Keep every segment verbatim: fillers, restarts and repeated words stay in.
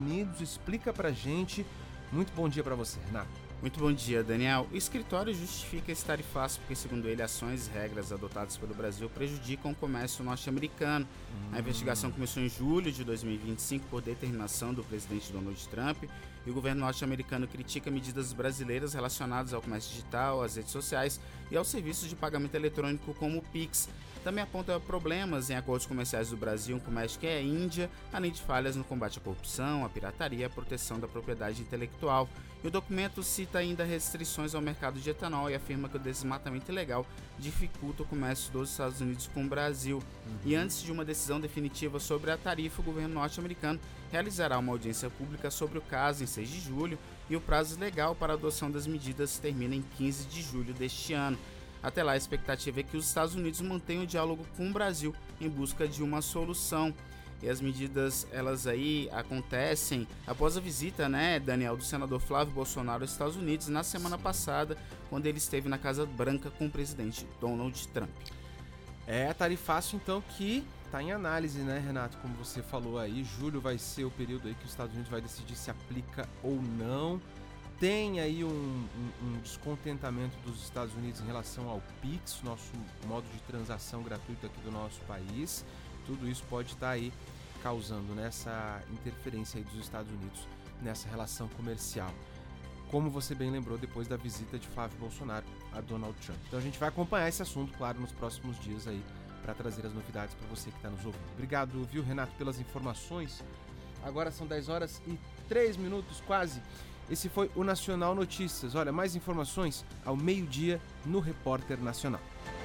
Unidos, explica pra gente. Muito bom dia pra você, Renato. Muito bom dia, Daniel. O escritório justifica esse tarifaço porque, segundo ele, ações e regras adotadas pelo Brasil prejudicam o comércio norte-americano. Hum. A investigação começou em julho de dois mil e vinte e cinco por determinação do presidente Donald Trump, e o governo norte-americano critica medidas brasileiras relacionadas ao comércio digital, às redes sociais e aos serviços de pagamento eletrônico como o Pix. Também aponta problemas em acordos comerciais do Brasil com o México e a Índia, além de falhas no combate à corrupção, à pirataria e à proteção da propriedade intelectual. E o documento cita ainda restrições ao mercado de etanol e afirma que o desmatamento ilegal dificulta o comércio dos Estados Unidos com o Brasil. Uhum. E antes de uma decisão definitiva sobre a tarifa, o governo norte-americano realizará uma audiência pública sobre o caso em seis de julho e o prazo legal para a adoção das medidas termina em quinze de julho deste ano. Até lá, a expectativa é que os Estados Unidos mantenham o diálogo com o Brasil em busca de uma solução. E as medidas, elas aí acontecem após a visita, né, Daniel, do senador Flávio Bolsonaro aos Estados Unidos na semana Sim. passada, quando ele esteve na Casa Branca com o presidente Donald Trump. É, tarifaço então que está em análise, né, Renato? Como você falou aí, julho vai ser o período aí que os Estados Unidos vai decidir se aplica ou não. Tem aí um, um, um descontentamento dos Estados Unidos em relação ao Pix, nosso modo de transação gratuito aqui do nosso país. Tudo isso pode estar aí causando nessa interferência aí dos Estados Unidos nessa relação comercial. Como você bem lembrou, depois da visita de Flávio Bolsonaro a Donald Trump. Então a gente vai acompanhar esse assunto, claro, nos próximos dias aí, para trazer as novidades para você que está nos ouvindo. Obrigado, viu, Renato, pelas informações. Agora são dez horas e três minutos quase. Esse foi o Nacional Notícias. Olha, mais informações ao meio-dia no Repórter Nacional.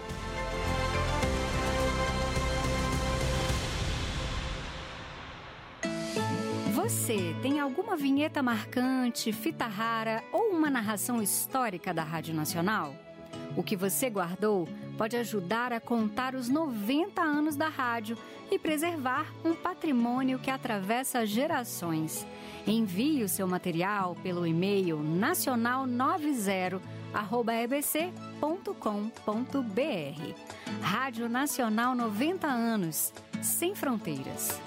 Você tem alguma vinheta marcante, fita rara ou uma narração histórica da Rádio Nacional? O que você guardou pode ajudar a contar os noventa anos da rádio e preservar um patrimônio que atravessa gerações. Envie o seu material pelo e-mail nacional noventa arroba e b c ponto com ponto b r. Rádio Nacional noventa anos, sem fronteiras.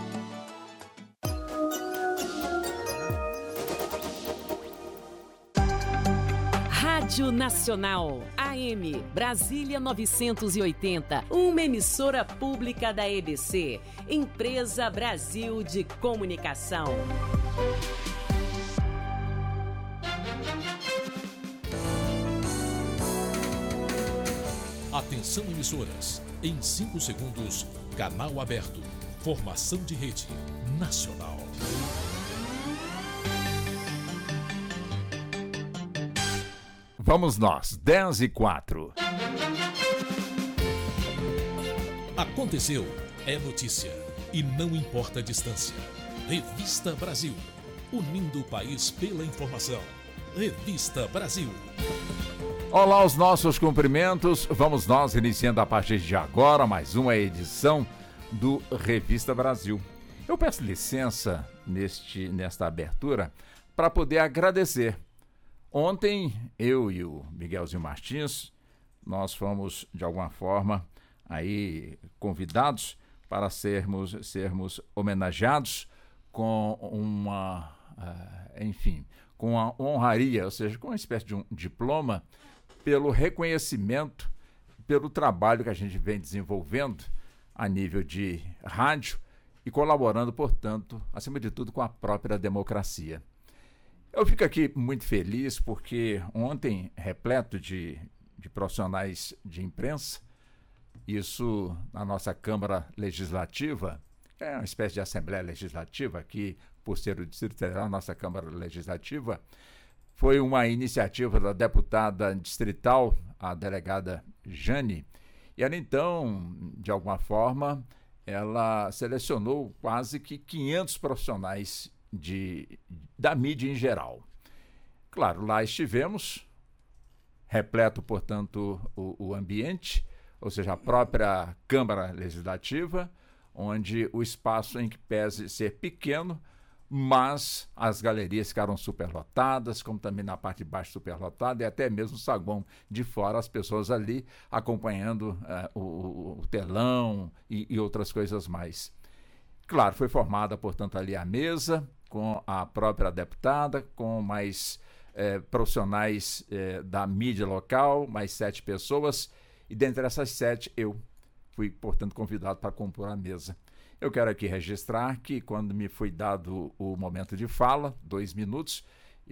Rádio Nacional, A M, Brasília novecentos e oitenta, uma emissora pública da E B C, Empresa Brasil de Comunicação. Atenção, emissoras, em cinco segundos, canal aberto, formação de rede nacional. Vamos nós, dez e quatro. Aconteceu, é notícia, e não importa a distância. Revista Brasil, unindo o país pela informação. Revista Brasil. Olá, os nossos cumprimentos. Vamos nós iniciando a partir de agora mais uma edição do Revista Brasil. Eu peço licença neste, nesta abertura para poder agradecer. Ontem, eu e o Miguelzinho Martins, nós fomos, de alguma forma, aí convidados para sermos, sermos homenageados com uma, uh, enfim, com uma honraria, ou seja, com uma espécie de um diploma, pelo reconhecimento, pelo trabalho que a gente vem desenvolvendo a nível de rádio e colaborando, portanto, acima de tudo, com a própria democracia. Eu fico aqui muito feliz porque ontem, repleto de, de profissionais de imprensa, isso na nossa Câmara Legislativa, é uma espécie de Assembleia Legislativa aqui, por ser o Distrito Federal, nossa Câmara Legislativa, foi uma iniciativa da deputada distrital, a delegada Jane, e ela então, de alguma forma, ela selecionou quase que quinhentos profissionais De, da mídia em geral. Claro, lá estivemos, repleto, portanto, o, o ambiente, ou seja, a própria Câmara Legislativa, onde o espaço, em que pese ser pequeno, mas as galerias ficaram superlotadas, como também na parte de baixo superlotada, e até mesmo o saguão de fora, as pessoas ali acompanhando uh, o, o telão e, e outras coisas mais. claro, foi formada, portanto, ali a mesa, com a própria deputada, com mais eh, profissionais eh, da mídia local, mais sete pessoas, e dentre essas sete, eu fui, portanto, convidado para compor a mesa. Eu quero aqui registrar que, quando me foi dado o momento de fala, dois minutos,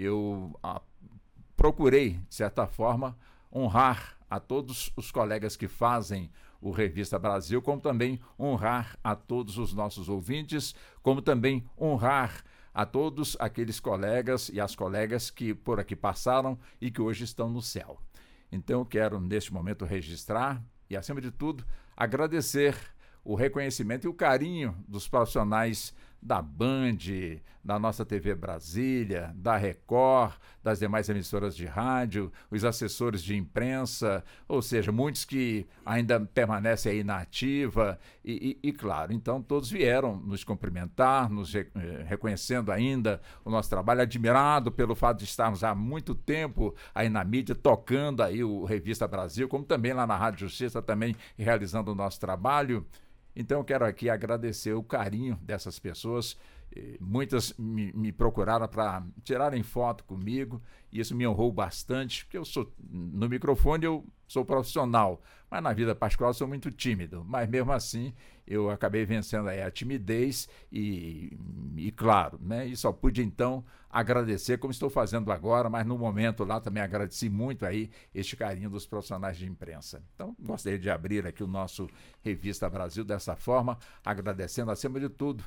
eu ah, procurei, de certa forma, honrar a todos os colegas que fazem o Revista Brasil, como também honrar a todos os nossos ouvintes, como também honrar a todos aqueles colegas e as colegas que por aqui passaram e que hoje estão no céu. Então eu quero, neste momento, registrar e, acima de tudo, agradecer o reconhecimento e o carinho dos profissionais da Band, da nossa T V Brasília, da Record, das demais emissoras de rádio, os assessores de imprensa, ou seja, muitos que ainda permanecem aí na ativa e, e, e claro, então todos vieram nos cumprimentar, nos re, eh, reconhecendo ainda o nosso trabalho, admirado pelo fato de estarmos há muito tempo aí na mídia, tocando aí o Revista Brasil, como também lá na Rádio Justiça, também realizando o nosso trabalho. Então eu quero aqui agradecer o carinho dessas pessoas. Muitas me, me procuraram para tirarem foto comigo e isso me honrou bastante, porque eu sou, no microfone eu sou profissional, mas na vida particular eu sou muito tímido, mas mesmo assim eu acabei vencendo aí a timidez e, e claro, né, e só pude então agradecer como estou fazendo agora, mas no momento lá também agradeci muito aí este carinho dos profissionais de imprensa. Então gostaria de abrir aqui o nosso Revista Brasil dessa forma, agradecendo acima de tudo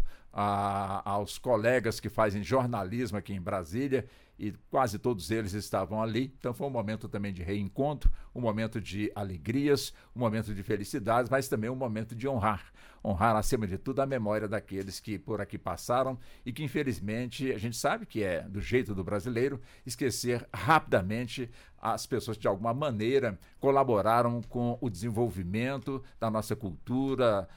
a, aos colegas que fazem jornalismo aqui em Brasília, e quase todos eles estavam ali, então foi um momento também de reencontro, um momento de alegrias, um momento de felicidades, mas também um momento de honrar, honrar acima de tudo a memória daqueles que por aqui passaram e que infelizmente a gente sabe que é do jeito do brasileiro esquecer rapidamente as pessoas que de alguma maneira colaboraram com o desenvolvimento da nossa cultura,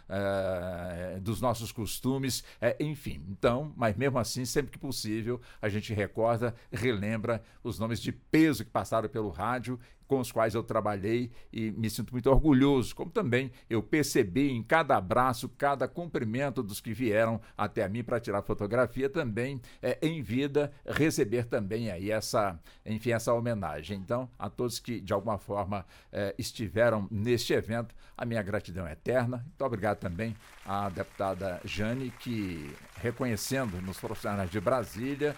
é, dos nossos costumes, é, enfim. Então, mas mesmo assim, sempre que possível, a gente recorda, relembra os nomes de peso que passaram pelo rádio, com os quais eu trabalhei e me sinto muito orgulhoso, como também eu percebi em cada abraço, cada cumprimento dos que vieram até a mim para tirar fotografia também, é, em vida, receber também aí essa, enfim, essa homenagem. Então, a todos que de alguma forma é, estiveram neste evento, a minha gratidão é eterna. Muito obrigado também à deputada Jane, que reconhecendo nos profissionais de Brasília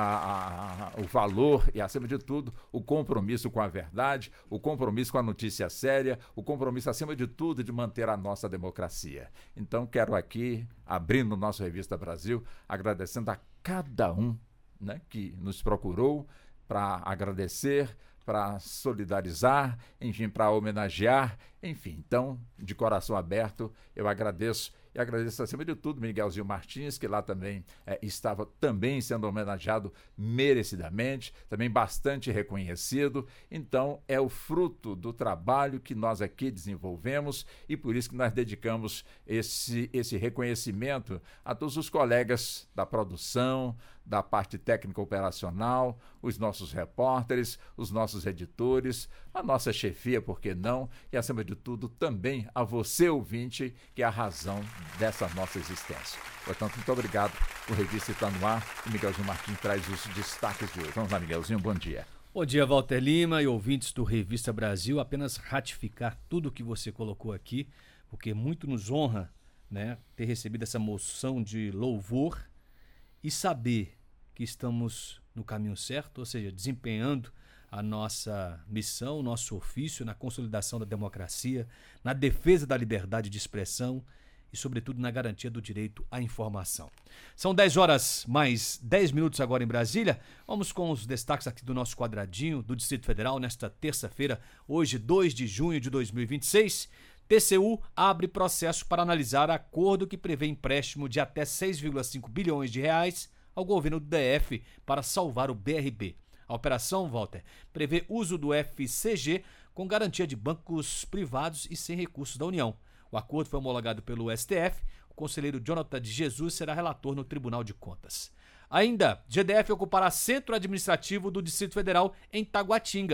a, a, o valor e, acima de tudo, o compromisso com a verdade, o compromisso com a notícia séria, o compromisso, acima de tudo, de manter a nossa democracia. Então, quero aqui, abrindo o nosso Revista Brasil, agradecendo a cada um, né, que nos procurou para agradecer, para solidarizar, enfim, para homenagear, enfim. Então, de coração aberto, eu agradeço. E agradeço, acima de tudo, Miguelzinho Martins, que lá também é, estava também sendo homenageado merecidamente, também bastante reconhecido. Então, é o fruto do trabalho que nós aqui desenvolvemos e por isso que nós dedicamos esse, esse reconhecimento a todos os colegas da produção, da parte técnica operacional, os nossos repórteres, os nossos editores, a nossa chefia, por que não? E, acima de tudo, também a você, ouvinte, que é a razão dessa nossa existência. Portanto, muito obrigado. O Revista está no ar. O Miguelzinho Martins traz os destaques de hoje. Vamos lá, Miguelzinho, bom dia. Bom dia, Walter Lima e ouvintes do Revista Brasil. Apenas ratificar tudo o que você colocou aqui, porque muito nos honra, né, ter recebido essa moção de louvor e saber que estamos no caminho certo, ou seja, desempenhando a nossa missão, nosso ofício na consolidação da democracia, na defesa da liberdade de expressão e, sobretudo, na garantia do direito à informação. São dez horas mais dez minutos agora em Brasília. Vamos com os destaques aqui do nosso quadradinho do Distrito Federal nesta terça-feira, hoje, dois de junho de dois mil e vinte e seis. T C U abre processo para analisar acordo que prevê empréstimo de até seis vírgula cinco bilhões de reais ao governo do D F para salvar o B R B. A operação, Walter, prevê uso do F C G com garantia de bancos privados e sem recursos da União. O acordo foi homologado pelo S T F. O conselheiro Jonathan de Jesus será relator no Tribunal de Contas. Ainda, G D F ocupará centro administrativo do Distrito Federal em Taguatinga.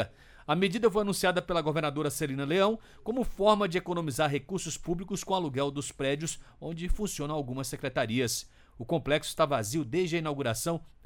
A medida foi anunciada pela governadora Celina Leão como forma de economizar recursos públicos com o aluguel dos prédios onde funcionam algumas secretarias. O complexo está vazio desde a inauguração